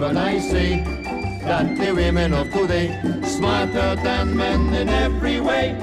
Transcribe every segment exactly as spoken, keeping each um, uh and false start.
But I say that the women of today smarter than men in every way.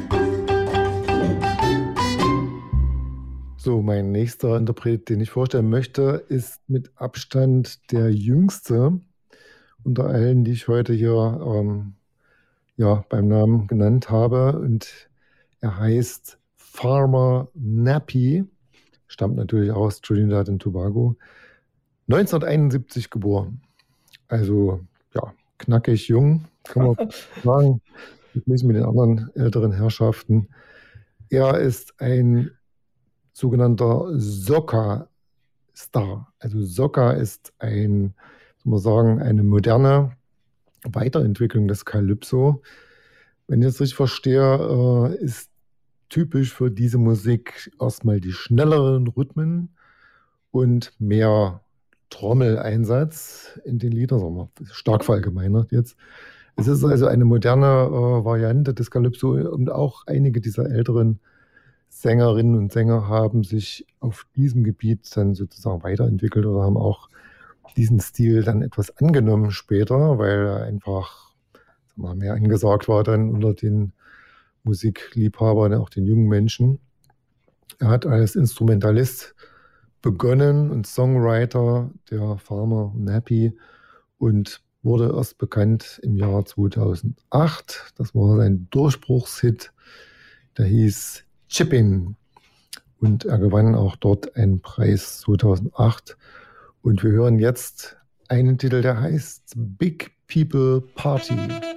So, mein nächster Interpret, den ich vorstellen möchte, ist mit Abstand der jüngste unter allen, die ich heute hier ähm, ja, beim Namen genannt habe. Und er heißt Farmer Nappy, stammt natürlich aus Trinidad und Tobago, neunzehnhunderteinundsiebzig geboren. Also ja, knackig jung, kann man sagen, verglichen mit den anderen älteren Herrschaften. Er ist ein sogenannter Soca-Star. Also Soca ist ein, soll man sagen, eine moderne Weiterentwicklung des Calypso. Wenn ich das richtig verstehe, ist typisch für diese Musik erstmal die schnelleren Rhythmen und mehr Trommeleinsatz in den Liedern, sagen wir, stark verallgemeinert jetzt. Es ist also eine moderne äh, Variante des Calypso und auch einige dieser älteren Sängerinnen und Sänger haben sich auf diesem Gebiet dann sozusagen weiterentwickelt oder haben auch diesen Stil dann etwas angenommen später, weil er einfach sagen wir, mehr angesagt war dann unter den Musikliebhabern, auch den jungen Menschen. Er hat als Instrumentalist begonnen und Songwriter der Farmer Nappy und wurde erst bekannt im Jahr zweitausendacht. Das war sein Durchbruchshit, der hieß Chippin'. Und er gewann auch dort einen Preis zweitausendacht. Und wir hören jetzt einen Titel, der heißt Big People Party.